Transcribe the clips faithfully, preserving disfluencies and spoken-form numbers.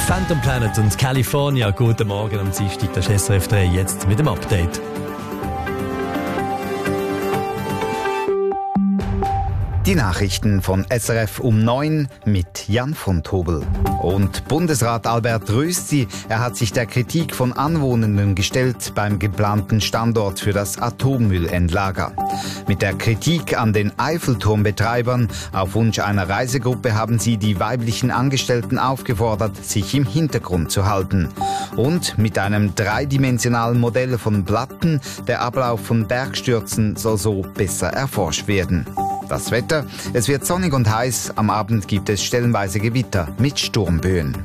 Phantom Planet und California. Guten Morgen am Dienstag, das ist S R F drei, jetzt mit dem Update. Die Nachrichten von S R F um neun mit Jan von Tobel. Und Bundesrat Albert Rösti, er hat sich der Kritik von Anwohnenden gestellt beim geplanten Standort für das Atommüllendlager. Mit der Kritik an den Eiffelturmbetreibern auf Wunsch einer Reisegruppe haben sie die weiblichen Angestellten aufgefordert, sich im Hintergrund zu halten. Und mit einem dreidimensionalen Modell von Platten, der Ablauf von Bergstürzen soll so besser erforscht werden. Das Wetter, es wird sonnig und heiß, am Abend gibt es stellenweise Gewitter mit Sturmböen.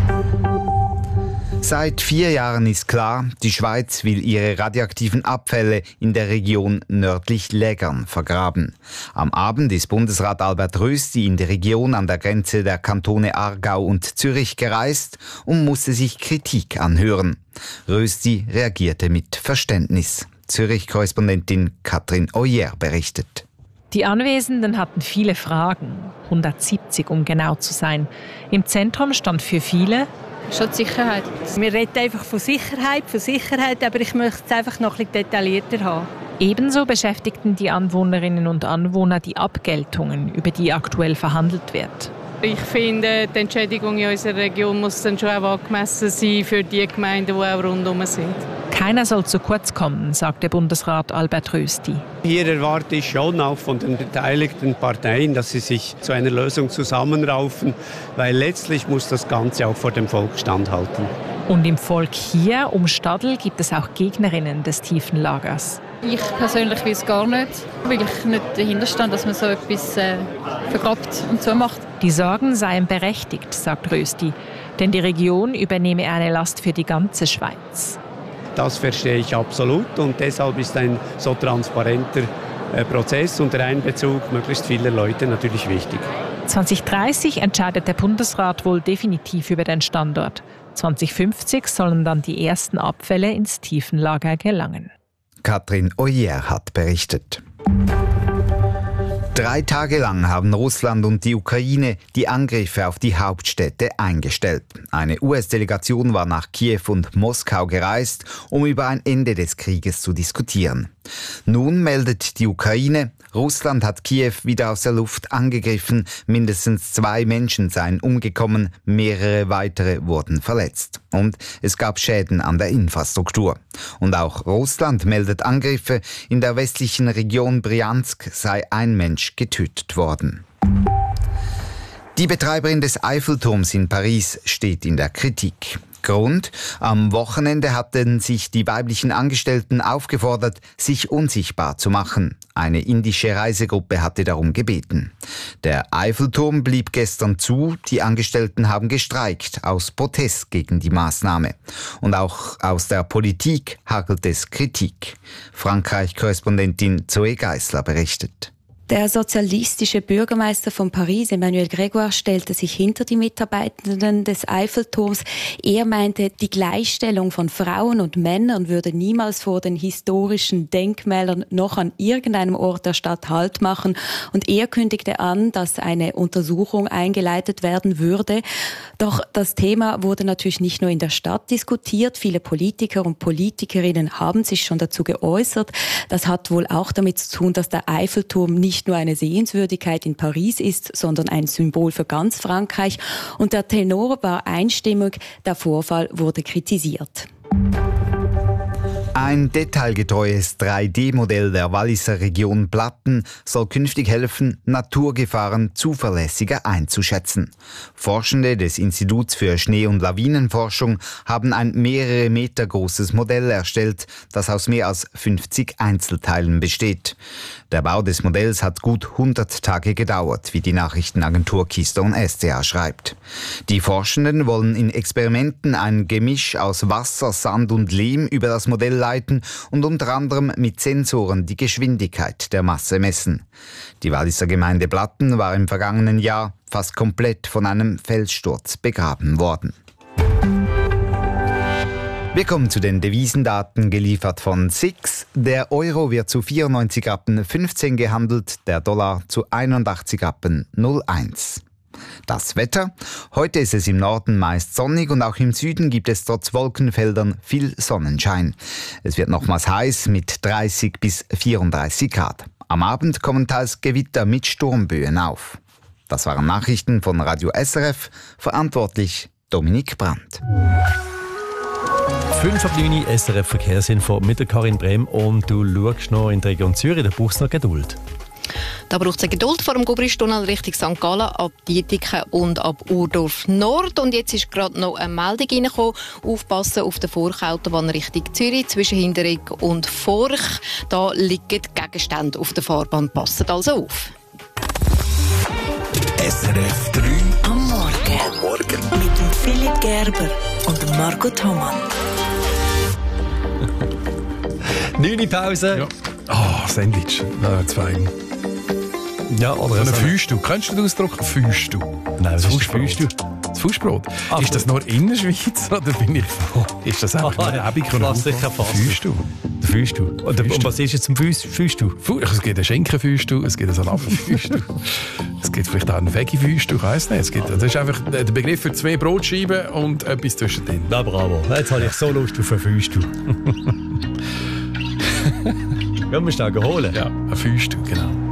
Seit vier Jahren ist klar, die Schweiz will ihre radioaktiven Abfälle in der Region nördlich Lägern vergraben. Am Abend ist Bundesrat Albert Rösti in die Region an der Grenze der Kantone Aargau und Zürich gereist und musste sich Kritik anhören. Rösti reagierte mit Verständnis. Zürich-Korrespondentin Katrin Oyer berichtet. Die Anwesenden hatten viele Fragen, hundertsiebzig um genau zu sein. Im Zentrum stand für viele schon die Sicherheit. Wir reden einfach von Sicherheit, von Sicherheit, aber ich möchte es einfach noch ein bisschen detaillierter haben. Ebenso beschäftigten die Anwohnerinnen und Anwohner die Abgeltungen, über die aktuell verhandelt wird. Ich finde, die Entschädigung in unserer Region muss dann schon auch angemessen sein für die Gemeinden, die auch rundherum sind. Keiner soll zu kurz kommen, sagte Bundesrat Albert Rösti. Hier erwarte ich schon auch von den beteiligten Parteien, dass sie sich zu einer Lösung zusammenraufen, weil letztlich muss das Ganze auch vor dem Volk standhalten. Und im Volk hier um Stadl gibt es auch Gegnerinnen des Tiefenlagers. Ich persönlich will es gar nicht, weil ich nicht dahinter stand, dass man so etwas äh, vergrabt und so macht. Die Sorgen seien berechtigt, sagt Rösti, denn die Region übernehme eine Last für die ganze Schweiz. Das verstehe ich absolut und deshalb ist ein so transparenter äh, Prozess und der Einbezug möglichst vieler Leute natürlich wichtig. zwanzig dreißig entscheidet der Bundesrat wohl definitiv über den Standort. zwanzig fünfzig sollen dann die ersten Abfälle ins Tiefenlager gelangen. Katrin Oyer hat berichtet. Drei Tage lang haben Russland und die Ukraine die Angriffe auf die Hauptstädte eingestellt. Eine U S-Delegation war nach Kiew und Moskau gereist, um über ein Ende des Krieges zu diskutieren. Nun meldet die Ukraine, Russland hat Kiew wieder aus der Luft angegriffen, mindestens zwei Menschen seien umgekommen, mehrere weitere wurden verletzt. Und es gab Schäden an der Infrastruktur. Und auch Russland meldet Angriffe, in der westlichen Region Bryansk sei ein Mensch getötet worden. Die Betreiberin des Eiffelturms in Paris steht in der Kritik. Grund: Am Wochenende hatten sich die weiblichen Angestellten aufgefordert, sich unsichtbar zu machen. Eine indische Reisegruppe hatte darum gebeten. Der Eiffelturm blieb gestern zu, die Angestellten haben gestreikt, aus Protest gegen die Maßnahme. Und auch aus der Politik hagelt es Kritik. Frankreich-Korrespondentin Zoe Geisler berichtet. Der sozialistische Bürgermeister von Paris, Emmanuel Grégoire, stellte sich hinter die Mitarbeitenden des Eiffelturms. Er meinte, die Gleichstellung von Frauen und Männern würde niemals vor den historischen Denkmälern noch an irgendeinem Ort der Stadt Halt machen. Und er kündigte an, dass eine Untersuchung eingeleitet werden würde. Doch das Thema wurde natürlich nicht nur in der Stadt diskutiert. Viele Politiker und Politikerinnen haben sich schon dazu geäußert. Das hat wohl auch damit zu tun, dass der Eiffelturm nicht nicht nur eine Sehenswürdigkeit in Paris ist, sondern ein Symbol für ganz Frankreich. Und der Tenor war einstimmig, der Vorfall wurde kritisiert. Ein detailgetreues drei D Modell der Walliser Region Platten soll künftig helfen, Naturgefahren zuverlässiger einzuschätzen. Forschende des Instituts für Schnee- und Lawinenforschung haben ein mehrere Meter großes Modell erstellt, das aus mehr als fünfzig Einzelteilen besteht. Der Bau des Modells hat gut hundert Tage gedauert, wie die Nachrichtenagentur Keystone S D A schreibt. Die Forschenden wollen in Experimenten ein Gemisch aus Wasser, Sand und Lehm über das Modell leiten und unter anderem mit Sensoren die Geschwindigkeit der Masse messen. Die Walliser Gemeinde Platten war im vergangenen Jahr fast komplett von einem Felssturz begraben worden. Wir kommen zu den Devisendaten, geliefert von S I X. Der Euro wird zu vierundneunzig Rappen fünfzehn gehandelt, der Dollar zu einundachtzig Rappen null Komma eins. Das Wetter? Heute ist es im Norden meist sonnig und auch im Süden gibt es trotz Wolkenfeldern viel Sonnenschein. Es wird nochmals heiß mit dreißig bis vierunddreißig Grad. Am Abend kommen teils Gewitter mit Sturmböen auf. Das waren Nachrichten von Radio S R F, verantwortlich Dominik Brandt. fünf ab neun S R F Verkehrsinfo mit der Karin Brehm und du schaust noch in der Region Zürich, da brauchst du noch Geduld. Da braucht es Geduld vor dem Gubristunnel Richtung Sankt Gallen ab Dietiken und ab Urdorf Nord. Und jetzt ist gerade noch eine Meldung reingekommen. Aufpassen auf der Forchautobahn Richtung Zürich zwischen Hinderegg und Forch. Da liegen Gegenstände auf der Fahrbahn. Passet also auf. S R F drei am Morgen. Am Morgen. Mit dem Philipp Gerber und dem Marco Thomann. neun Pause. Ja. Ah, oh, Sandwich. Na, zwei. Ja, oder so ein Füßstuhl. Kennst du den Ausdruck Füßstuhl? Nein, das ist Füßstuhl. Das Fußbrot. Ah, ist das nur in der Schweiz oder bin ich? Ist das einfach ah, eine Ebik oder Füßstuhl? Der Füßstuhl. Und, und was ist jetzt zum Füßstuhl? Es gibt einen Schinkenfüßstuhl, es gibt einen Salatenfüßstuhl, es gibt vielleicht auch einen Veggie-Füßstuhl, ich weiss nicht. Es gibt, das ist einfach der Begriff für zwei Brotscheiben und etwas zwischendrin. Na bravo, jetzt habe ich so Lust auf einen Füßstuhl. Ja, wir müssen auch holen. Ja, ein Füßstuhl, genau.